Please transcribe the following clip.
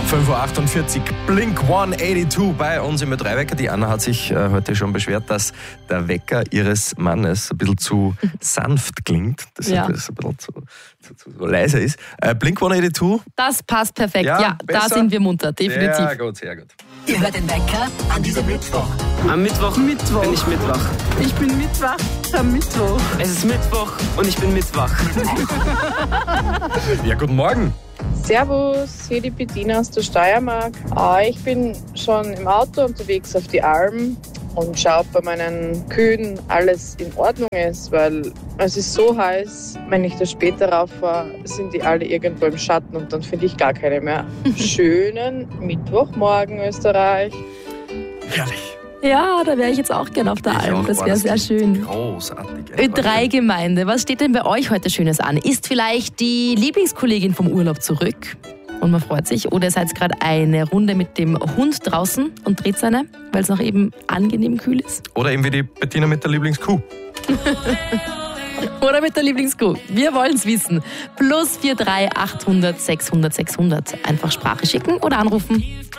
5.48 Uhr, Blink 182 bei uns im Ö3-Wecker. Die Anna hat sich heute schon beschwert, dass der Wecker ihres Mannes ein bisschen zu sanft klingt, dass es ein bisschen zu leise ist. Blink 182. Das passt perfekt. Ja, da sind wir munter, definitiv. Sehr gut, sehr gut. Ihr hört den Wecker an diesem Mittwoch. Am Mittwoch bin ich Mittwoch. Ich bin Mittwoch am Mittwoch. Es ist Mittwoch und ich bin Mittwoch. Ja, guten Morgen. Servus, hier die Bettina aus der Steiermark. Ich bin schon im Auto unterwegs auf die Alm und schaue, ob bei meinen Kühen alles in Ordnung ist, weil es ist so heiß, wenn ich da später rauf fahre, sind die alle irgendwo im Schatten und dann finde ich gar keine mehr. Schönen Mittwochmorgen, Österreich. Herrlich. Ja, da wäre ich jetzt auch gerne auf der Alm. Das wäre sehr schön. Großartig. Ö3-Gemeinde, was steht denn bei euch heute Schönes an? Ist vielleicht die Lieblingskollegin vom Urlaub zurück und man freut sich? Oder ihr seid gerade eine Runde mit dem Hund draußen und dreht seine, weil es noch eben angenehm kühl ist? Oder eben wie die Bettina mit der Lieblingskuh. Oder mit der Lieblingskuh. Wir wollen es wissen. +43 800 600 600. Einfach Sprache schicken oder anrufen.